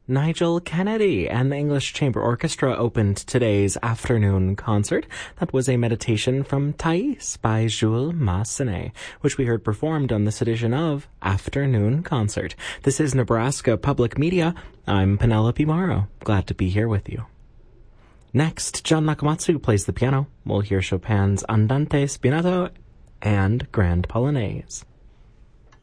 Nigel Kennedy and the English Chamber Orchestra opened today's afternoon concert. That was a meditation from Thais by Jules Massenet, which we heard performed on this edition of Afternoon Concert. This is Nebraska Public Media. I'm Penelope Morrow. Glad to be here with you. Next, John Nakamatsu plays the piano. We'll hear Chopin's Andante Spinato and Grand Polonaise.